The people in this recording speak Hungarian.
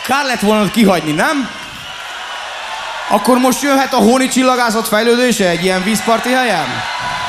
Kár lett volna kihagyni, nem? Akkor most jöhet a Hóni csillagászat fejlődése egy ilyen vízparti helyen?